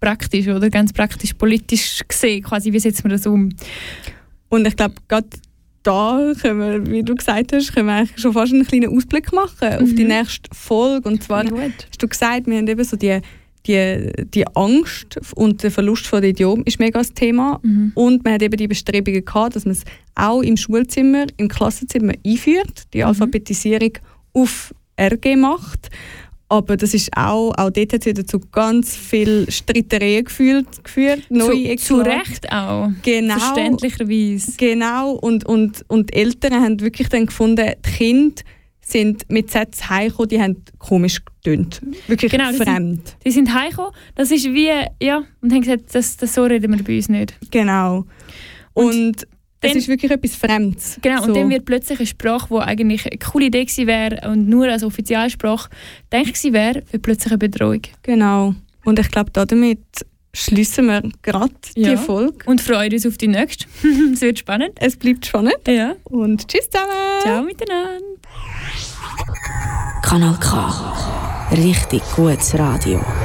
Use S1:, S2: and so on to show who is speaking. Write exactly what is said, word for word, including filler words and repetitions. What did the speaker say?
S1: praktisch, oder? Ganz praktisch politisch gesehen, quasi, wie setzt man das um?
S2: Und ich glaube, gerade da können wir, wie du gesagt hast, können wir eigentlich schon fast einen kleinen Ausblick machen mhm. auf die nächste Folge. Und zwar
S1: Gut.
S2: hast du gesagt, wir haben eben so die, die, die Angst und der Verlust von der Idiom ist mega das Thema. Mhm. Und man hat eben die Bestrebungen gehabt, dass man es auch im Schulzimmer, im Klassenzimmer einführt, die mhm. Alphabetisierung auf R G macht. Aber das ist auch, auch dort hat es dazu ganz viel Streitereien geführt. geführt
S1: neue zu, zu Recht auch,
S2: genau,
S1: verständlicherweise.
S2: Genau, und, und, und die Eltern haben wirklich dann gefunden, die Kinder sind mit Sätzen heimgekommen, die haben komisch getönt. Wirklich
S1: genau,
S2: fremd.
S1: Sind, die sind heimgekommen, das ist wie, ja, und haben gesagt, das, das so reden wir bei uns nicht.
S2: Genau. Und, und
S1: dann,
S2: es ist wirklich etwas Fremdes.
S1: Genau,
S2: so.
S1: Und dann wird plötzlich eine Sprache, die eigentlich eine coole Idee gewesen wäre und nur als Offizialsprache gedacht gewesen wäre, wird plötzlich eine Bedrohung.
S2: Genau. Und ich glaube, damit schließen wir gerade
S1: ja.
S2: die Folge.
S1: Und freuen uns auf die nächste. Es wird spannend.
S2: Es bleibt spannend.
S1: Ja.
S2: Und tschüss zusammen.
S1: Ciao miteinander.
S3: Kanal K. Richtig gutes Radio.